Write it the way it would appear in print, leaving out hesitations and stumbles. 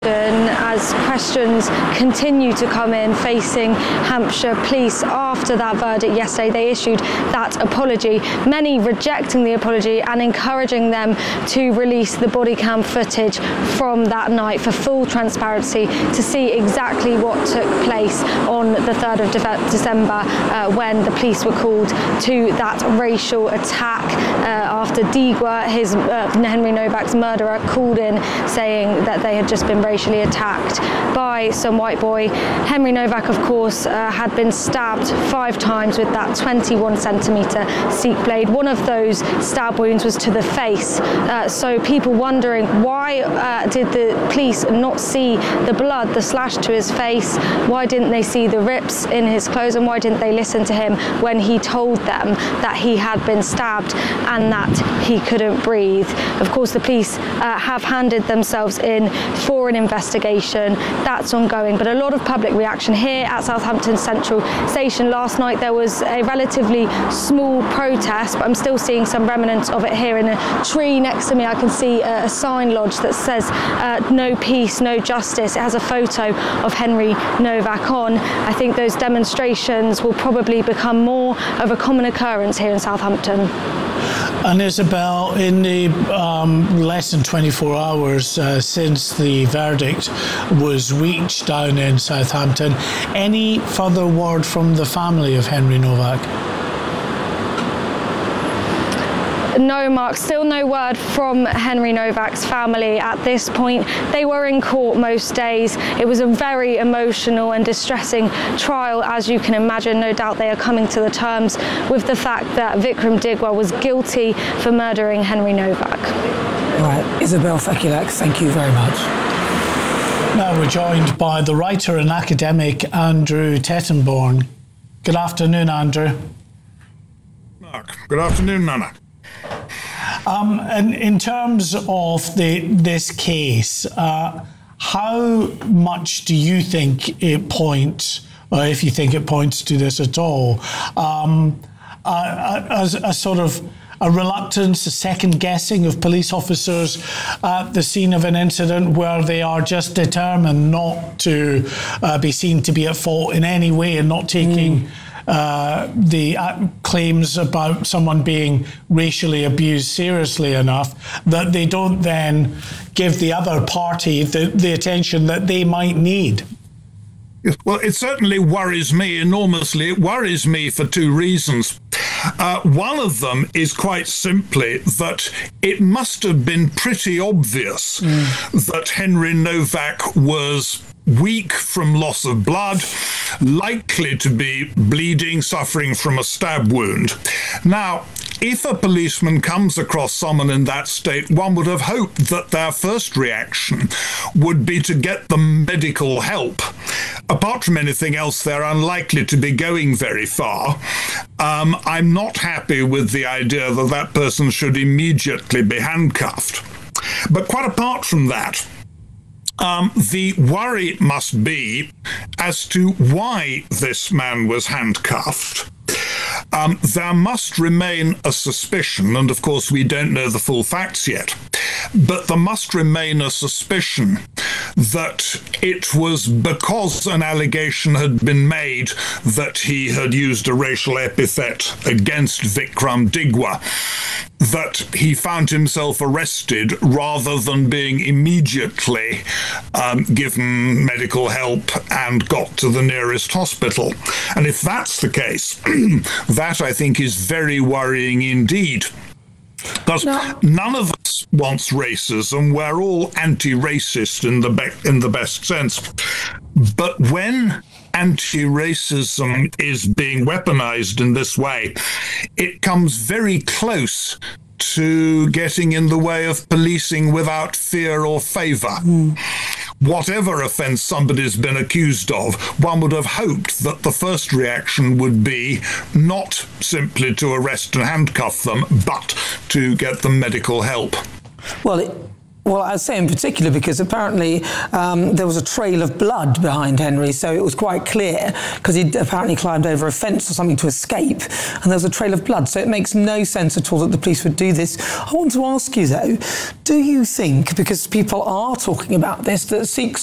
As questions continue to come in facing Hampshire Police after that verdict yesterday, they issued that apology, many rejecting the apology and encouraging them to release the body cam footage from that night for full transparency to see exactly what took place on the 3rd of December when the police were called to that racial attack after Digwa, Henry Novak's murderer, called in saying that they had just been racially attacked by some white boy. Henry Novak, of course, had been stabbed 5 times with that 21-centimetre Sikh blade. One of those stab wounds was to the face. So people wondering why did the police not see the blood, the slash to his face? Why didn't they see the rips in his clothes, and why didn't they listen to him when he told them that he had been stabbed and that he couldn't breathe? Of course, the police have handed themselves in for an investigation. That's ongoing, but a lot of public reaction here at Southampton Central Station. Last night there was a relatively small protest, but I'm still seeing some remnants of it here. In a tree next to me I can see a sign lodged that says no peace, no justice. It has a photo of Henry Novak on. I think those demonstrations will probably become more of a common occurrence here in Southampton. And Isabel, in the less than 24 hours since the verdict was reached down in Southampton, any further word from the family of Henry Novak? No, Mark, still no word from Henry Novak's family at this point. They were in court most days. It was a very emotional and distressing trial, as you can imagine. No doubt they are coming to the terms with the fact that Vikram Digwa was guilty for murdering Henry Novak. All right, Isabel Fekulak, thank you very much. Now we're joined by the writer and academic Andrew Tettenborn. Good afternoon, Andrew. Mark, good afternoon, Nana. And in terms of this case, how much do you think it points, or if you think it points to this at all, as a sort of a reluctance, a second guessing of police officers at the scene of an incident where they are just determined not to be seen to be at fault in any way and not taking the claims about someone being racially abused seriously enough that they don't then give the other party the attention that they might need? Well, it certainly worries me enormously. It worries me for 2 reasons. One of them is quite simply that it must have been pretty obvious that Henry Novak was weak from loss of blood, likely to be bleeding, suffering from a stab wound. Now, if a policeman comes across someone in that state, one would have hoped that their first reaction would be to get them medical help. Apart from anything else, they're unlikely to be going very far. I'm not happy with the idea that that person should immediately be handcuffed. But quite apart from that, the worry must be as to why this man was handcuffed. There must remain a suspicion, and of course we don't know the full facts yet, but there must remain a suspicion that it was because an allegation had been made that he had used a racial epithet against Vikram Digwa that he found himself arrested rather than being immediately given medical help and got to the nearest hospital. And if that's the case, that I think is very worrying indeed. Because none of us wants racism. We're all anti-racist in the best sense. But when anti-racism is being weaponized in this way, it comes very close to getting in the way of policing without fear or favour. Whatever offence somebody's been accused of, one would have hoped that the first reaction would be not simply to arrest and handcuff them, but to get them medical help. Well, Well, I say in particular because apparently there was a trail of blood behind Henry, so it was quite clear because he'd apparently climbed over a fence or something to escape, and there was a trail of blood, so it makes no sense at all that the police would do this. I want to ask you, though, do you think, because people are talking about this, that Sikhs